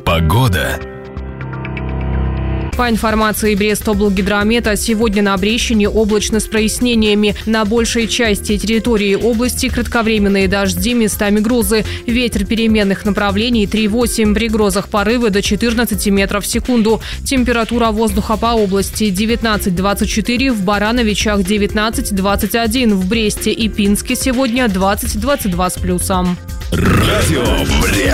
Погода. По информации Брестоблгидромета, сегодня на Брещине облачно с прояснениями. На большей части территории области кратковременные дожди, местами грозы. Ветер переменных направлений 3,8, при грозах порывы до 14 метров в секунду. Температура воздуха по области 19-24, в Барановичах 19-21, в Бресте и Пинске сегодня 20-22 с плюсом. Радио